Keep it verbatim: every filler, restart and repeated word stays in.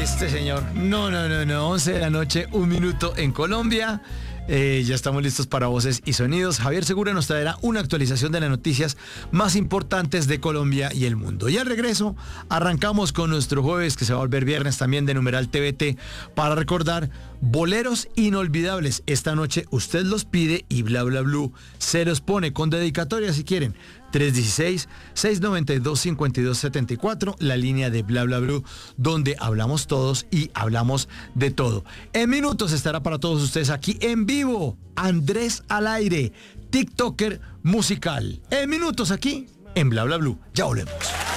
Este señor. No, no, no, no. once de la noche, un minuto en Colombia. Eh, ya estamos listos para voces y sonidos. Javier Segura nos traerá una actualización de las noticias más importantes de Colombia y el mundo. Y al regreso, arrancamos con nuestro jueves, que se va a volver viernes también, de Numeral T V T, para recordar boleros inolvidables. Esta noche usted los pide y Bla Bla Blue se los pone con dedicatoria si quieren. tres uno seis, seis nueve dos, cinco dos siete cuatro, la línea de Bla Bla Blue, donde hablamos todos y hablamos de todo. En minutos estará para todos ustedes aquí en vivo Andrés al aire, TikToker musical. En minutos aquí en Bla Bla Blue. Ya volvemos.